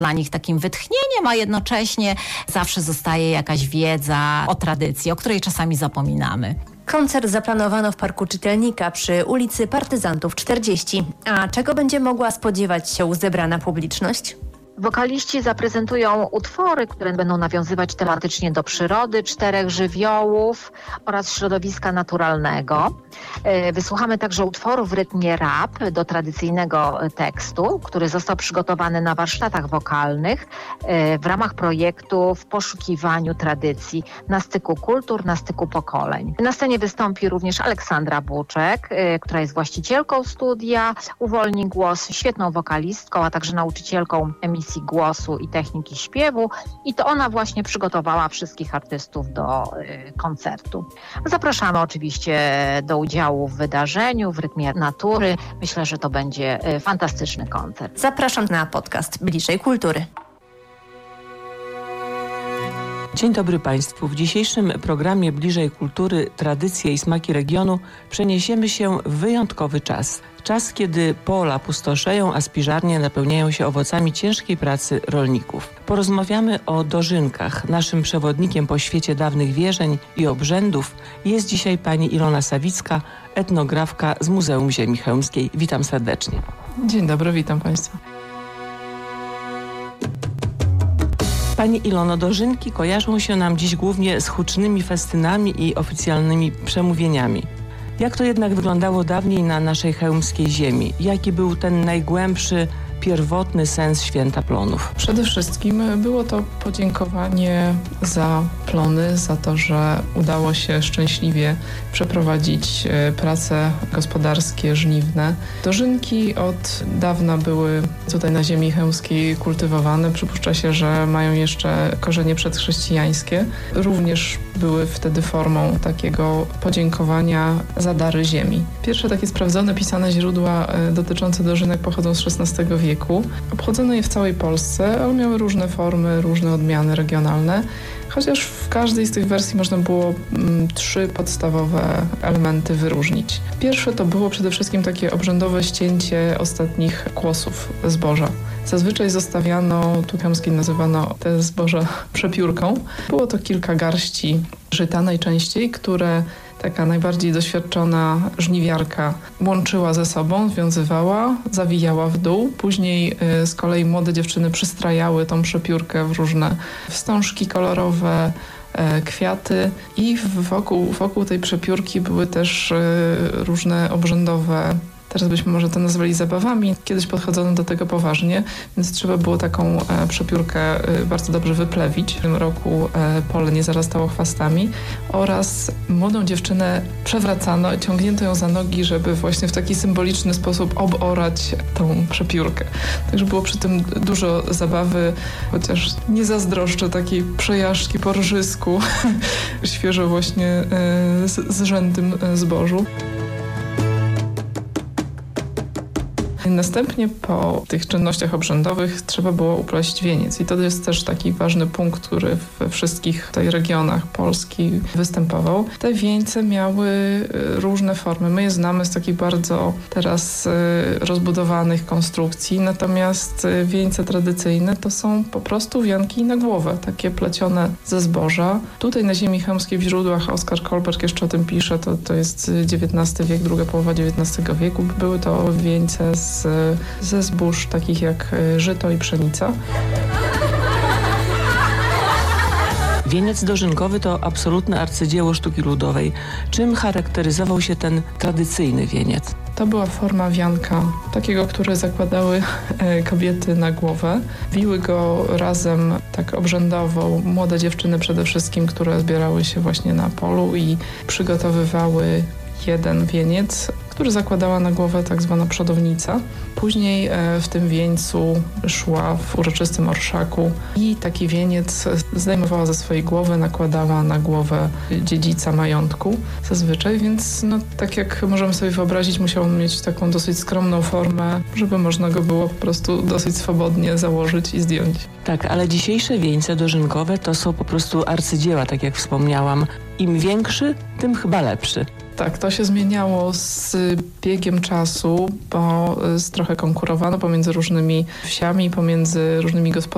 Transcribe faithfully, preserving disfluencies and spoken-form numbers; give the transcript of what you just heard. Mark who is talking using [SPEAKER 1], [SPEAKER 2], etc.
[SPEAKER 1] dla nich takim wytchnieniem, a jednocześnie zawsze zostaje jakaś wiedza o tradycji, o której czasami zapominamy.
[SPEAKER 2] Koncert zaplanowano w Parku Czytelnika przy ulicy Partyzantów czterdzieści. A czego będzie mogła spodziewać się zebrana publiczność?
[SPEAKER 3] Wokaliści zaprezentują utwory, które będą nawiązywać tematycznie do przyrody, czterech żywiołów oraz środowiska naturalnego. Wysłuchamy także utworu w rytmie rap do tradycyjnego tekstu, który został przygotowany na warsztatach wokalnych w ramach projektu W poszukiwaniu tradycji na styku kultur, na styku pokoleń. Na scenie wystąpi również Aleksandra Buczek, która jest właścicielką studia Uwolnij Głos, świetną wokalistką, a także nauczycielką emisji głosu i techniki śpiewu, i to ona właśnie przygotowała wszystkich artystów do y, koncertu. Zapraszamy oczywiście do udziału w wydarzeniu w rytmie natury. Myślę, że to będzie y, fantastyczny koncert.
[SPEAKER 2] Zapraszam na podcast Bliżej Kultury.
[SPEAKER 4] Dzień dobry Państwu. W dzisiejszym programie Bliżej Kultury, tradycje i smaki regionu przeniesiemy się w wyjątkowy czas. Czas, kiedy pola pustoszeją, a spiżarnie napełniają się owocami ciężkiej pracy rolników. Porozmawiamy o dożynkach. Naszym przewodnikiem po świecie dawnych wierzeń i obrzędów jest dzisiaj pani Ilona Sawicka, etnografka z Muzeum Ziemi Chełmskiej. Witam serdecznie.
[SPEAKER 5] Dzień dobry, witam Państwa.
[SPEAKER 4] Pani Ilono, dożynki kojarzą się nam dziś głównie z hucznymi festynami i oficjalnymi przemówieniami. Jak to jednak wyglądało dawniej na naszej chełmskiej ziemi? Jaki był ten najgłębszy, pierwotny sens święta plonów?
[SPEAKER 5] Przede wszystkim było to podziękowanie za plony, za to, że udało się szczęśliwie przeprowadzić prace gospodarskie, żniwne. Dożynki od dawna były tutaj na ziemi chełmskiej kultywowane. Przypuszcza się, że mają jeszcze korzenie przedchrześcijańskie. Również były wtedy formą takiego podziękowania za dary ziemi. Pierwsze takie sprawdzone, pisane źródła dotyczące dożynek pochodzą z szesnastego wieku. Obchodzono je w całej Polsce, ale miały różne formy, różne odmiany regionalne, chociaż w każdej z tych wersji można było mm, trzy podstawowe elementy wyróżnić. Pierwsze to było przede wszystkim takie obrzędowe ścięcie ostatnich kłosów zboża. Zazwyczaj zostawiano, tu chełmskiej nazywano te zboża przepiórką. Było to kilka garści żyta najczęściej, które taka najbardziej doświadczona żniwiarka łączyła ze sobą, związywała, zawijała w dół. Później y, z kolei młode dziewczyny przystrajały tą przepiórkę w różne wstążki kolorowe, y, kwiaty i wokół, wokół tej przepiórki były też y, różne obrzędowe, teraz byśmy może to nazwali zabawami. Kiedyś podchodzono do tego poważnie, więc trzeba było taką e, przepiórkę e, bardzo dobrze wyplewić. W tym roku e, pole nie zarastało chwastami oraz młodą dziewczynę przewracano, ciągnięto ją za nogi, żeby właśnie w taki symboliczny sposób oborać tą przepiórkę. Także było przy tym dużo zabawy, chociaż nie zazdroszczę takiej przejażdżki po rżysku, świeżo właśnie e, z, zrzętym zbożu. Następnie po tych czynnościach obrzędowych trzeba było upleść wieniec i to jest też taki ważny punkt, który we wszystkich tutaj regionach Polski występował. Te wieńce miały różne formy. My je znamy z takich bardzo teraz rozbudowanych konstrukcji, natomiast wieńce tradycyjne to są po prostu wianki na głowę, takie plecione ze zboża. Tutaj na ziemi chełmskiej w źródłach Oskar Kolberg jeszcze o tym pisze, to, to jest dziewiętnasty wiek, druga połowa dziewiętnastego wieku. Były to wieńce z Z, ze zbóż takich jak żyto i pszenica.
[SPEAKER 4] Wieniec dożynkowy to absolutne arcydzieło sztuki ludowej. Czym charakteryzował się ten tradycyjny wieniec?
[SPEAKER 5] To była forma wianka, takiego, które zakładały kobiety na głowę. Wiły go razem tak obrzędowo młode dziewczyny przede wszystkim, które zbierały się właśnie na polu i przygotowywały jeden wieniec, który zakładała na głowę tak zwana przodownica. Później w tym wieńcu szła w uroczystym orszaku i taki wieniec zdejmowała ze swojej głowy, nakładała na głowę dziedzica majątku zazwyczaj, więc no, tak jak możemy sobie wyobrazić, musiał mieć taką dosyć skromną formę, żeby można go było po prostu dosyć swobodnie założyć i zdjąć.
[SPEAKER 4] Tak, ale dzisiejsze wieńce dożynkowe to są po prostu arcydzieła, tak jak wspomniałam. Im większy, tym chyba lepszy.
[SPEAKER 5] Tak, to się zmieniało z biegiem czasu, bo trochę konkurowano pomiędzy różnymi wsiami, pomiędzy różnymi gospodarstwami.